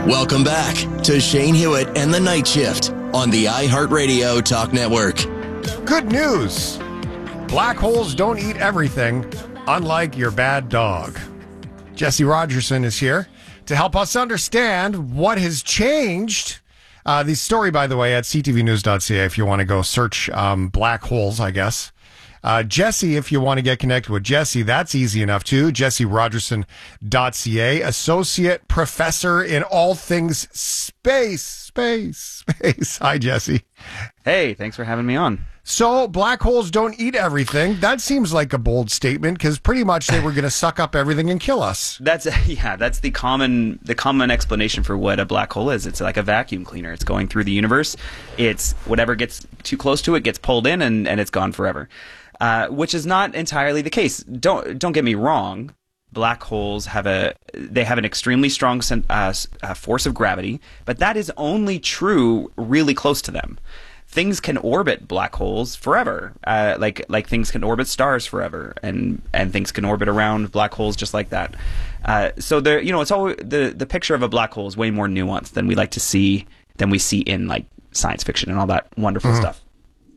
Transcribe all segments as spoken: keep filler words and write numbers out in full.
Welcome back to Shane Hewitt and the Night Shift on the iHeartRadio Talk Network. Good news. Black holes don't eat everything, unlike your bad dog. Jesse Rogerson is here to help us understand what has changed. Uh, the story, by the way, at c t v news dot c a if you want to go search um, black holes, I guess. Uh, Jesse, if you want to get connected with Jesse, that's easy enough too. Jesse Rogerson dot c a, associate professor in all things space, space, space. Hi, Jesse. Hey, thanks for having me on. So, black holes don't eat everything. That seems like a bold statement because pretty much they were going to suck up everything and kill us. That's yeah, that's the common the common explanation for what a black hole is. It's like a vacuum cleaner. It's going through the universe. It's whatever gets too close to it gets pulled in and, and it's gone forever. Uh, which is not entirely the case. Don't don't get me wrong. Black holes have a they have an extremely strong uh, uh, force of gravity, but that is only true really close to them. Things can orbit black holes forever, uh, like like things can orbit stars forever, and and things can orbit around black holes just like that. Uh, so there, you know, it's all the the picture of a black hole is way more nuanced than we like to see than we see in like science fiction and all that wonderful mm-hmm. stuff.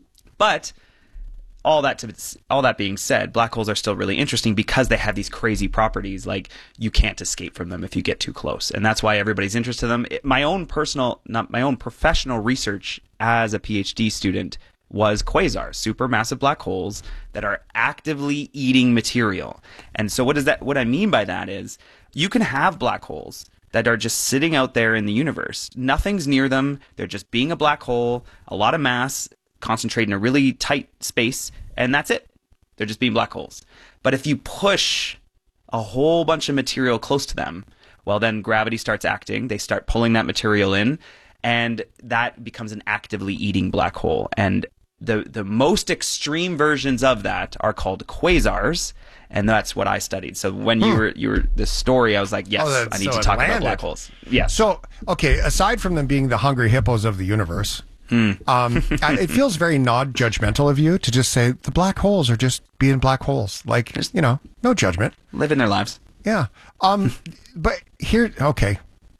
But all that to all that being said, black holes are still really interesting because they have these crazy properties. Like you can't escape from them if you get too close, and that's why everybody's interested in them. It, my own personal, not my own professional research as a PhD student was quasars, supermassive black holes that are actively eating material. And so, what is that? What I mean by that is you can have black holes that are just sitting out there in the universe. Nothing's near them. They're just being a black hole, a lot of mass, concentrate in a really tight space, and that's it. They're just being black holes. But if you push a whole bunch of material close to them, well, then gravity starts acting. They start pulling that material in, and that becomes an actively eating black hole. And the the most extreme versions of that are called quasars, and that's what I studied. So when hmm. you were you were this story, I was like, yes, oh, I need so to talk landed. about black holes. Yeah. So, okay, aside from them being the hungry hippos of the universe, Hmm. um, it feels very non-judgmental of you to just say the black holes are just being black holes. Like, just, you know, no judgment. Living their lives. Yeah. Um, but here, okay.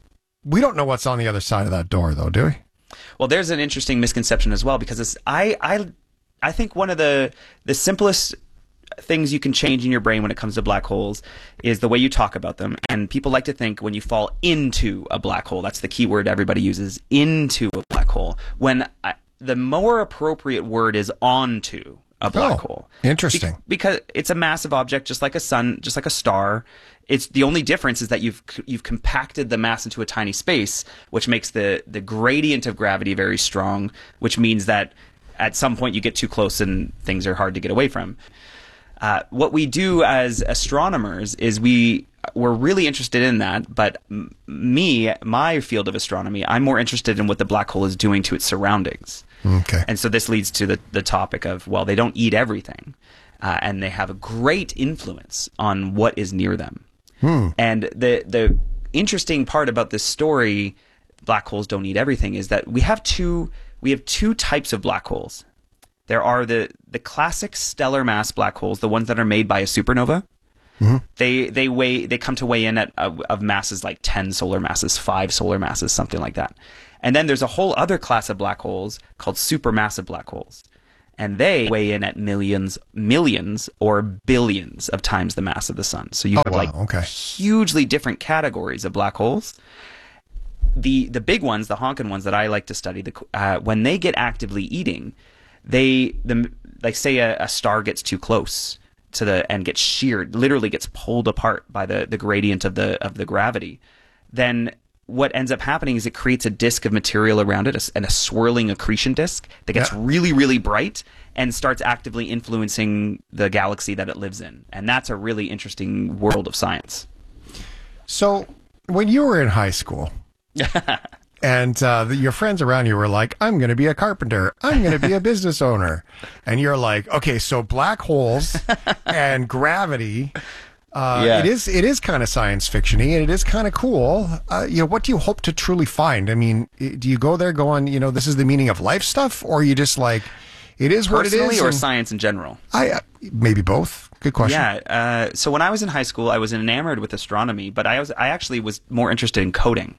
We don't know what's on the other side of that door, though, do we? Well, there's an interesting misconception as well, because it's, I, I, I think one of the the simplest things you can change in your brain when it comes to black holes is the way you talk about them. And people like to think when you fall into a black hole, that's the key word everybody uses, into a black hole, when I, the more appropriate word is onto a black oh, hole. Interesting. Be- because it's a massive object, just like a sun, just like a star. It's the only difference is that you've you've compacted the mass into a tiny space, which makes the the gradient of gravity very strong, which means that at some point you get too close and things are hard to get away from. Uh, what we do as astronomers is we we're really interested in that, but m- me, my field of astronomy, I'm more interested in what the black hole is doing to its surroundings. Okay. And so this leads to the, the topic of, well, they don't eat everything, uh, and they have a great influence on what is near them. Hmm. And the the interesting part about this story, black holes don't eat everything, is that we have two we have two types of black holes. There are the, the classic stellar mass black holes, the ones that are made by a supernova. Mm-hmm. They they weigh they come to weigh in at of, of masses like ten solar masses, five solar masses, something like that. And then there's a whole other class of black holes called supermassive black holes, and they weigh in at millions, millions or billions of times the mass of the sun. So you oh, have wow. like okay. hugely different categories of black holes. The the big ones, the honking ones that I like to study, the uh, when they get actively eating. They, the, like say a, a star gets too close to the, and gets sheared, literally gets pulled apart by the, the gradient of the, of the gravity. Then what ends up happening is it creates a disk of material around it, a, and a swirling accretion disk that gets yeah. really, really bright and starts actively influencing the galaxy that it lives in. And that's a really interesting world of science. So when you were in high school, and uh, the, your friends around you were like, I'm going to be a carpenter. I'm going to be a business owner. And you're like, okay, so black holes and gravity, uh, yeah. it is it is kind of science fiction-y, and it is kind of cool. Uh, you know, what do you hope to truly find? I mean, do you go there going, you know, this is the meaning of life stuff? Or are you just like, it is what it is? Personally or science in general? I uh, maybe both. Good question. Yeah. Uh, so when I was in high school, I was enamored with astronomy, but I was I actually was more interested in coding.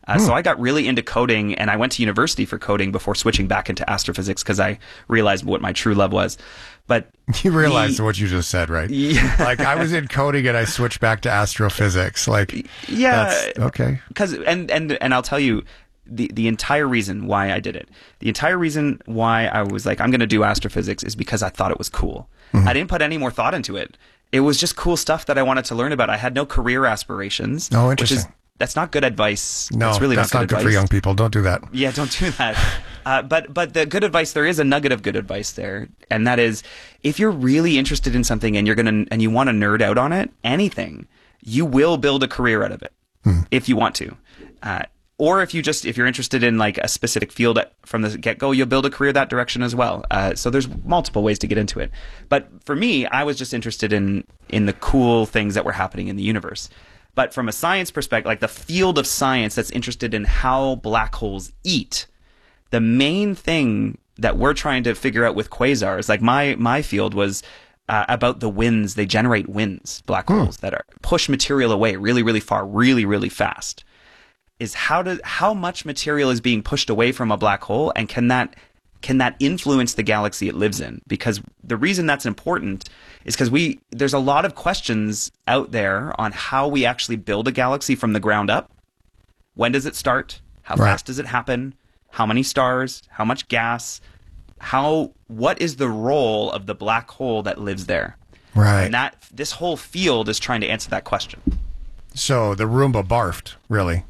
Uh, hmm. So I got really into coding, and I went to university for coding before switching back into astrophysics because I realized what my true love was. But you realized the, what you just said, right? Yeah. Like I was in coding and I switched back to astrophysics. Like, yeah, that's, okay. Because and and and I'll tell you the the entire reason why I did it. The entire reason why I was like, I'm going to do astrophysics is because I thought it was cool. Mm-hmm. I didn't put any more thought into it. It was just cool stuff that I wanted to learn about. I had no career aspirations. Oh, interesting. Which is, that's not good advice. No, that's really that's not good, good not good advice. for young people. Don't do that. Yeah, don't do that. uh, but but the good advice, there is a nugget of good advice there, and that is, if you're really interested in something and you're gonna and you want to nerd out on it, anything, you will build a career out of it hmm. if you want to. Uh, Or if you just if you're interested in like a specific field from the get go, you'll build a career that direction as well. Uh, so there's multiple ways to get into it. But for me, I was just interested in in the cool things that were happening in the universe. But from a science perspective, like the field of science that's interested in how black holes eat, the main thing that we're trying to figure out with quasars, like my my field was uh, about the winds. They generate winds, black hmm. holes that are push material away really, really far, really, really fast. Is how do how much material is being pushed away from a black hole, and can that can that influence the galaxy it lives in? Because the reason that's important is because we there's a lot of questions out there on how we actually build a galaxy from the ground up. When does it start? How right. fast does it happen? How many stars? How much gas? How what is the role of the black hole that lives there? Right. And that this whole field is trying to answer that question. So the Roomba barfed, really.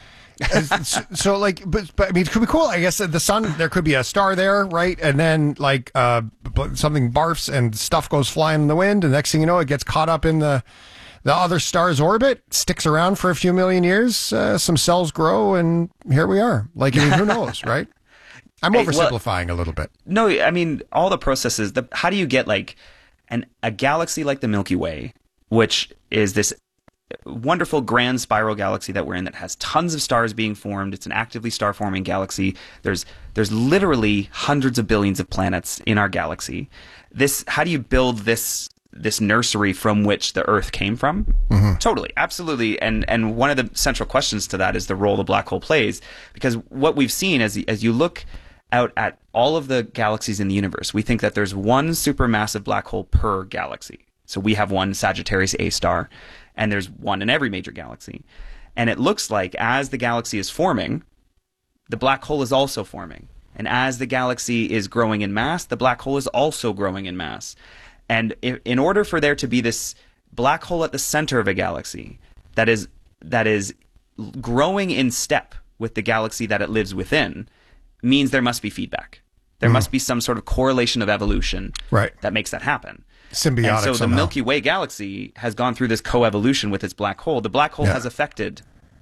so, so like but, but I mean it could be cool. I guess the sun, there could be a star there, right? And then like uh something barfs and stuff goes flying in the wind, and next thing you know it gets caught up in the the other star's orbit, sticks around for a few million years, uh, some cells grow, and here we are. Like, I mean, who knows, right? I'm hey, oversimplifying well, a little bit. No, I mean all the processes, the how do you get like an a galaxy like the Milky Way, which is this wonderful grand spiral galaxy that we're in that has tons of stars being formed. It's an actively star forming galaxy. There's there's literally hundreds of billions of planets in our galaxy. This how do you build this this nursery from which the Earth came from? Mm-hmm. Totally, absolutely. And and one of the central questions to that is the role the black hole plays, because what we've seen as as you look out at all of the galaxies in the universe, we think that there's one supermassive black hole per galaxy. So we have one Sagittarius A star, and there's one in every major galaxy. And it looks like as the galaxy is forming, the black hole is also forming. And as the galaxy is growing in mass, the black hole is also growing in mass. And if, in order for there to be this black hole at the center of a galaxy that is that is growing in step with the galaxy that it lives within, means there must be feedback. There mm. must be some sort of correlation of evolution right. that makes that happen. Symbiotic. And so the somehow. Milky Way galaxy has gone through this coevolution with its black hole. The black hole yeah. has affected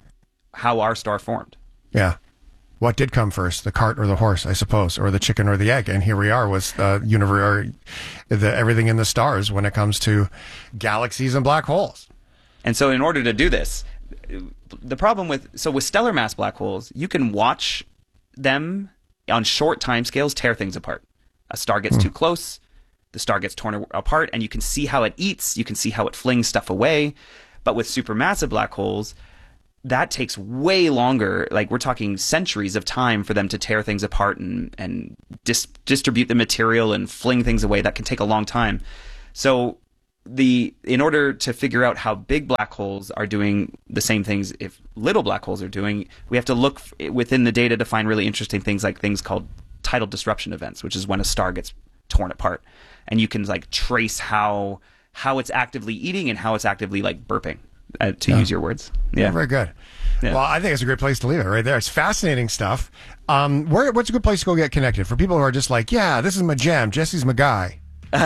how our star formed. Yeah. What did come first, the cart or the horse, I suppose, or the chicken or the egg? And here we are with uh, universe, the everything in the stars when it comes to galaxies and black holes. And so, in order to do this, the problem with so with stellar mass black holes, you can watch them on short timescales tear things apart. A star gets mm. too close, the star gets torn apart, and you can see how it eats. You can see how it flings stuff away. But with supermassive black holes, that takes way longer. Like we're talking centuries of time for them to tear things apart and and dis- distribute the material and fling things away. That can take a long time. So the in order to figure out how big black holes are doing the same things if little black holes are doing, we have to look f- within the data to find really interesting things like things called tidal disruption events, which is when a star gets torn apart, and you can like trace how how it's actively eating and how it's actively like burping. Uh, to yeah. use your words. Yeah. yeah very good. Yeah. Well, I think it's a great place to leave it right there. It's fascinating stuff. Um, where, what's a good place to go get connected for people who are just like, yeah, this is my jam. Jesse's my guy.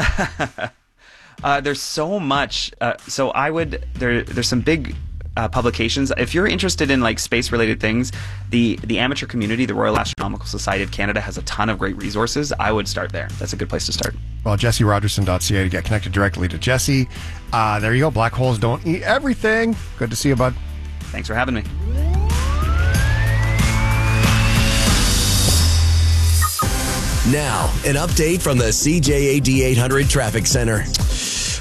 uh, there's so much. Uh, so I would, there, there's some big uh, publications. If you're interested in like space related things, the, the amateur community, the Royal Astronomical Society of Canada has a ton of great resources. I would start there. That's a good place to start. Well, Jesse Rogerson dot C A to get connected directly to Jesse. Uh, there you go. Black holes don't eat everything. Good to see you, bud. Thanks for having me. Now, an update from the C J A D eight hundred Traffic Center.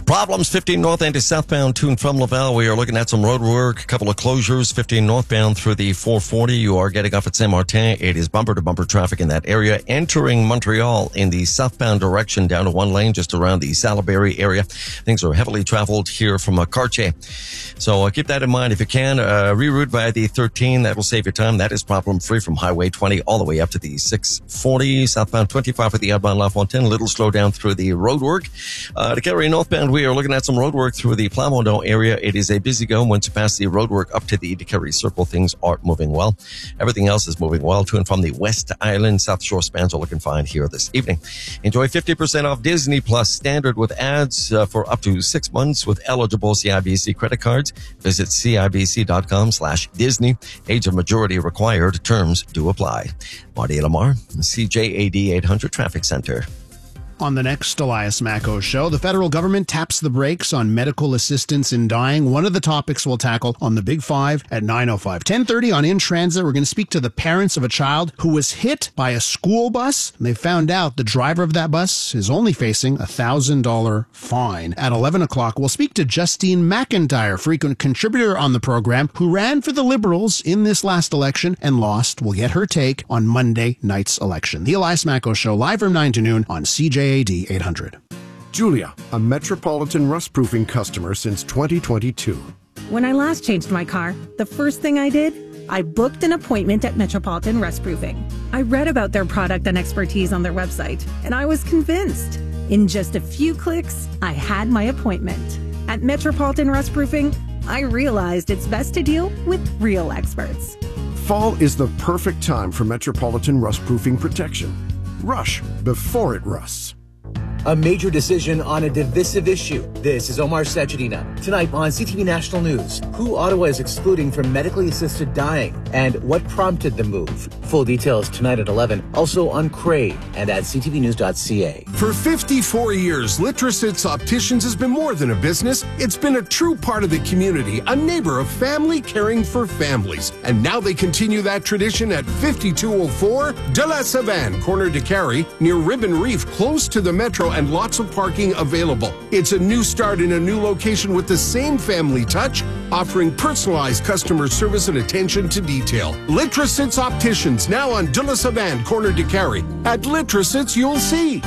Problems, fifteen northbound to southbound to and from Laval. We are looking at some road work, a couple of closures, fifteen northbound through the four forty. You are getting off at Saint-Martin. It is bumper-to-bumper traffic in that area. Entering Montreal in the southbound direction down to one lane just around the Salaberry area. Things are heavily traveled here from uh, Cartier. So uh, keep that in mind if you can. Uh, reroute via the thirteen. That will save your time. That is problem-free from Highway twenty all the way up to the six forty. Southbound twenty-five for the outbound La Fontaine. A little slow down through the road work. Uh, to carry northbound, we are looking at some road work through the Plamondon area. It is a busy go. Once you pass the road work up to the DeCarry Circle, things are moving well. Everything else is moving well to and from the West Island. South Shore spans are looking fine here this evening. Enjoy fifty percent off Disney Plus Standard with ads uh, for up to six months with eligible C I B C credit cards. Visit cibc.com slash Disney. Age of majority required. Terms do apply. Marty Lamar, C J A D eight hundred Traffic Center. On the next Elias Macco show, the federal government taps the brakes on medical assistance in dying. One of the topics we'll tackle on the Big Five at nine oh five. ten thirty on In Transit, we're going to speak to the parents of a child who was hit by a school bus. They found out the driver of that bus is only facing a one thousand dollars fine. At eleven o'clock, we'll speak to Justine McIntyre, frequent contributor on the program, who ran for the Liberals in this last election and lost. We'll get her take on Monday night's election. The Elias Macco show, live from nine to noon on C J A D eight hundred. Julia, a Metropolitan rust-proofing customer since twenty twenty-two. When I last changed my car, the first thing I did, I booked an appointment at Metropolitan Rust Proofing. I read about their product and expertise on their website, and I was convinced. In just a few clicks, I had my appointment. At Metropolitan Rust Proofing, I realized it's best to deal with real experts. Fall is the perfect time for Metropolitan rust-proofing protection. Rush before it rusts. A major decision on a divisive issue. This is Omar Sachedina. Tonight on C T V National News, who Ottawa is excluding from medically assisted dying and what prompted the move. Full details tonight at eleven. Also on Crave and at c t v news dot c a. For fifty-four years, Litrosits Opticians has been more than a business. It's been a true part of the community, a neighbor of family caring for families. And now they continue that tradition at fifty-two oh four De La Savane, corner de Carey, near Ribbon Reef, close to the metro, and lots of parking available. It's a new start in a new location with the same family touch, offering personalized customer service and attention to detail. Litrosits Opticians, now on De La Savane, corner de Carey. At Litrosits, you'll see.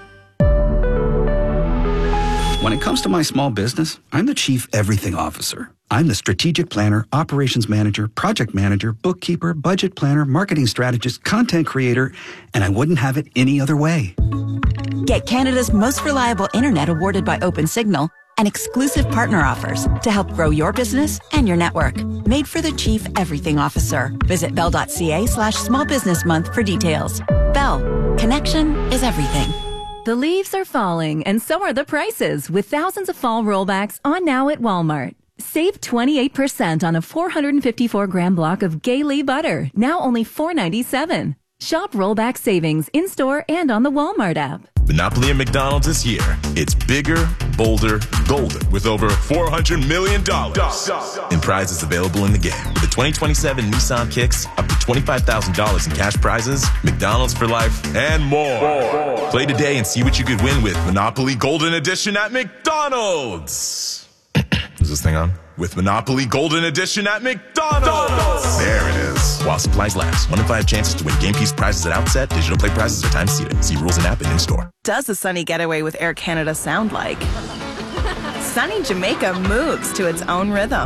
When it comes to my small business, I'm the Chief Everything Officer. I'm the strategic planner, operations manager, project manager, bookkeeper, budget planner, marketing strategist, content creator, and I wouldn't have it any other way. Get Canada's most reliable internet awarded by OpenSignal and exclusive partner offers to help grow your business and your network. Made for the Chief Everything Officer. Visit bell.ca slash small business month for details. Bell. Connection is everything. The leaves are falling and so are the prices with thousands of fall rollbacks on now at Walmart. Save twenty-eight percent on a four hundred fifty-four gram block of Gailey butter, now only four ninety-seven. Shop rollback savings in-store and on the Walmart app. Monopoly at McDonald's is here. It's bigger, bolder, golden, with over four hundred million dollars in prizes available in the game. With the twenty twenty-seven Nissan Kicks, up to twenty-five thousand dollars in cash prizes, McDonald's for life, and more. more. Play today and see what you could win with Monopoly Golden Edition at McDonald's. Is this thing on? With Monopoly Golden Edition at McDonald's. There it is. While supplies last. One in five chances to win game piece prizes at outset. Digital play prizes are time seated. See rules and app and in-store. Does a sunny getaway with Air Canada sound like? Sunny Jamaica moves to its own rhythm.